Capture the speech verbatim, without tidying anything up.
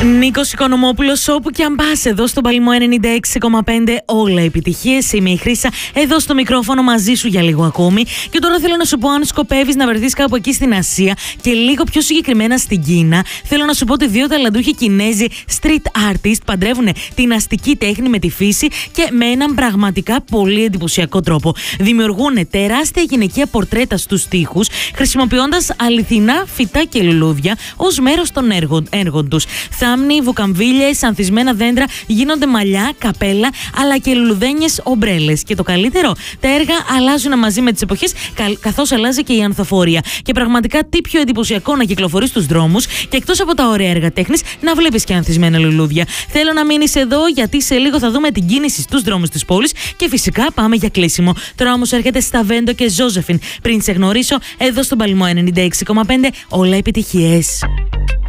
Νίκος Οικονομόπουλος, όπου και αν πας, εδώ στον Παλαιμό ενενήντα έξι κόμμα πέντε, όλα επιτυχίες. Είμαι η Χρύσα, εδώ στο μικρόφωνο μαζί σου για λίγο ακόμη. Και τώρα θέλω να σου πω, αν σκοπεύεις να βρεθείς κάπου εκεί στην Ασία και λίγο πιο συγκεκριμένα στην Κίνα, θέλω να σου πω ότι δύο ταλαντούχοι Κινέζοι street artist παντρεύουν την αστική τέχνη με τη φύση και με έναν πραγματικά πολύ εντυπωσιακό τρόπο. Δημιουργούν τεράστια γυναικεία πορτρέτα στους τοίχους, χρησιμοποιώντας αληθινά φυτά και λουλούδια ως μέρος των έργων, έργων τους. Θάμνοι, βουκαμβίλιες, ανθισμένα δέντρα γίνονται μαλλιά, καπέλα, αλλά και λουλουδένιες ομπρέλες. Και το καλύτερο, τα έργα αλλάζουν μαζί με τις εποχές, καθώς αλλάζει και η ανθοφορία. Και πραγματικά τι πιο εντυπωσιακό να κυκλοφορείς στους δρόμους και εκτός από τα ωραία έργα τέχνης, να βλέπεις και ανθισμένα λουλούδια. Θέλω να μείνεις εδώ, γιατί σε λίγο θα δούμε την κίνηση στους δρόμους της πόλης και φυσικά πάμε για κλείσιμο. Τώρα όμως έρχεται Σταβέντο και Ζόζεφιν. Πριν σε γνωρίσω, εδώ στον Παλαιμό ενενήντα έξι κόμμα πέντε, όλα επιτυχίες.